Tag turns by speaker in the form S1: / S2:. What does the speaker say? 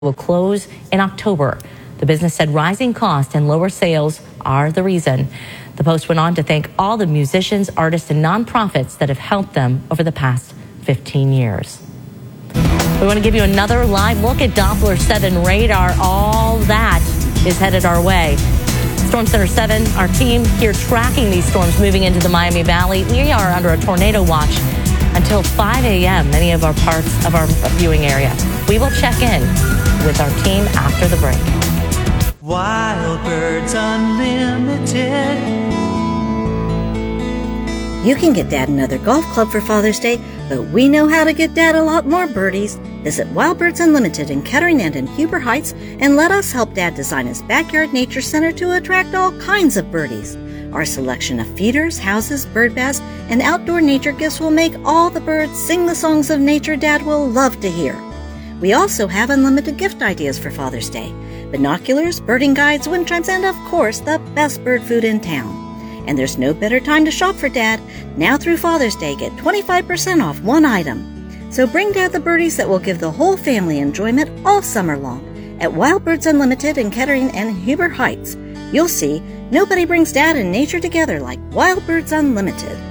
S1: will close in October. The business said rising costs and lower sales are the reason. The Post went on to thank all the musicians, artists, and nonprofits that have helped them over the past 15 years. We want to give you another live look at Doppler 7 radar. All that is headed our way. Storm Center 7, our team here tracking these storms moving into the Miami Valley. We are under a tornado watch until 5 a.m., many of our parts of our viewing area. We will check in with our team after the break.
S2: Wild Birds Unlimited.
S3: You can get Dad another golf club for Father's Day, but we know how to get Dad a lot more birdies. Visit Wild Birds Unlimited in Kettering and in Huber Heights and let us help Dad design his backyard nature center to attract all kinds of birdies. Our selection of feeders, houses, bird baths, and outdoor nature gifts will make all the birds sing the songs of nature Dad will love to hear. We also have unlimited gift ideas for Father's Day. Binoculars, birding guides, wind chimes, and of course, the best bird food in town. And there's no better time to shop for Dad. Now through Father's Day, get 25% off one item. So bring Dad the birdies that will give the whole family enjoyment all summer long. At Wild Birds Unlimited in Kettering and Huber Heights, you'll see nobody brings Dad and nature together like Wild Birds Unlimited.